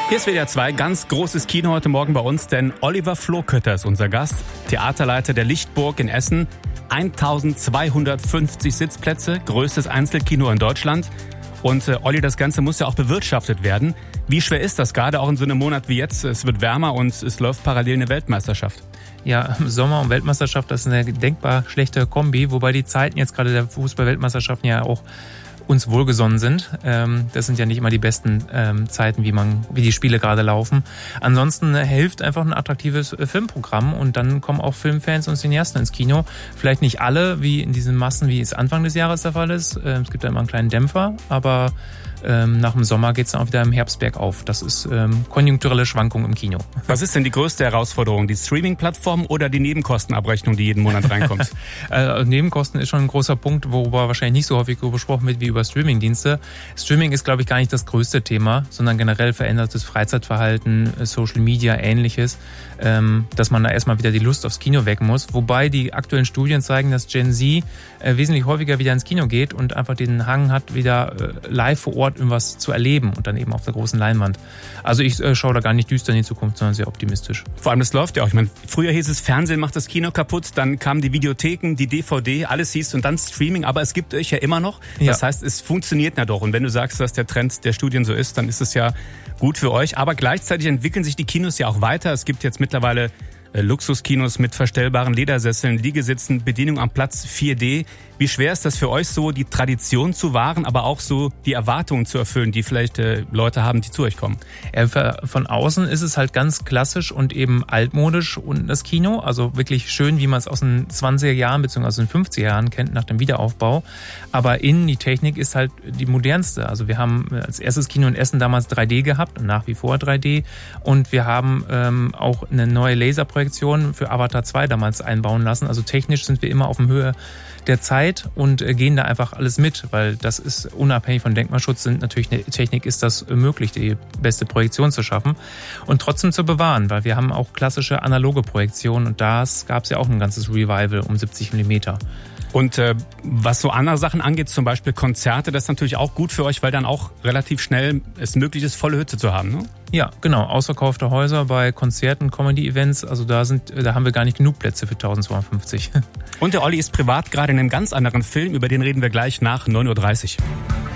Hier ist WDR 2, ganz großes Kino heute Morgen bei uns, denn Oliver Flohkötter ist unser Gast, Theaterleiter der Lichtburg in Essen. 1250 Sitzplätze, größtes Einzelkino in Deutschland. Und Olli, das Ganze muss ja auch bewirtschaftet werden. Wie schwer ist das gerade auch in so einem Monat wie jetzt? Es wird wärmer und es läuft parallel eine Weltmeisterschaft. Ja, Sommer und Weltmeisterschaft, das ist eine denkbar schlechte Kombi, wobei die Zeiten jetzt gerade der Fußball-Weltmeisterschaften ja auch uns wohlgesonnen sind. Das sind ja nicht immer die besten Zeiten, wie die Spiele gerade laufen. Ansonsten hilft einfach ein attraktives Filmprogramm und dann kommen auch Filmfans und Cineasten ins Kino. Vielleicht nicht alle, wie in diesen Massen, wie es Anfang des Jahres der Fall ist. Es gibt da immer einen kleinen Dämpfer, aber nach dem Sommer geht es dann auch wieder im Herbst bergauf. Das ist konjunkturelle Schwankung im Kino. Was ist denn die größte Herausforderung? Die Streaming-Plattform oder die Nebenkostenabrechnung, die jeden Monat reinkommt? Nebenkosten ist schon ein großer Punkt, worüber wahrscheinlich nicht so häufig besprochen wird wie über Streaming-Dienste. Streaming ist, glaube ich, gar nicht das größte Thema, sondern generell verändertes Freizeitverhalten, Social Media, Ähnliches, dass man da erstmal wieder die Lust aufs Kino wecken muss. Wobei die aktuellen Studien zeigen, dass Gen Z wesentlich häufiger wieder ins Kino geht und einfach den Hang hat, wieder live vor Ort irgendwas zu erleben und dann eben auf der großen Leinwand. Also ich schaue da gar nicht düster in die Zukunft, sondern sehr optimistisch. Vor allem, das läuft ja auch. Ich meine, früher hieß es, Fernsehen macht das Kino kaputt, dann kamen die Videotheken, die DVD, alles hieß und dann Streaming, aber es gibt euch ja immer noch. Das heißt, es funktioniert ja doch. Und wenn du sagst, dass der Trend der Studien so ist, dann ist es ja gut für euch. Aber gleichzeitig entwickeln sich die Kinos ja auch weiter. Es gibt jetzt mittlerweile Luxuskinos mit verstellbaren Ledersesseln, Liegesitzen, Bedienung am Platz 4D. Wie schwer ist das für euch so, die Tradition zu wahren, aber auch so die Erwartungen zu erfüllen, die vielleicht Leute haben, die zu euch kommen? Von außen ist es halt ganz klassisch und eben altmodisch und das Kino, also wirklich schön, wie man es aus den 20er Jahren bzw. aus den 50er Jahren kennt nach dem Wiederaufbau. Aber innen die Technik ist halt die modernste. Also wir haben als erstes Kino in Essen damals 3D gehabt und nach wie vor 3D. Und wir haben auch eine neue Laserprojektion für Avatar 2 damals einbauen lassen. Also technisch sind wir immer auf dem Höhe der Zeit und gehen da einfach alles mit, weil das ist unabhängig von Denkmalschutz, natürlich eine Technik ist das möglich, die beste Projektion zu schaffen und trotzdem zu bewahren, weil wir haben auch klassische analoge Projektionen und das gab es ja auch ein ganzes Revival um 70 Millimeter. Und was so andere Sachen angeht, zum Beispiel Konzerte, das ist natürlich auch gut für euch, weil dann auch relativ schnell es möglich ist, volle Hütte zu haben, ne? Ja, genau. Ausverkaufte Häuser bei Konzerten, Comedy-Events, also da haben wir gar nicht genug Plätze für 1250. Und der Olli ist privat gerade in einem ganz anderen Film, über den reden wir gleich nach 9.30 Uhr.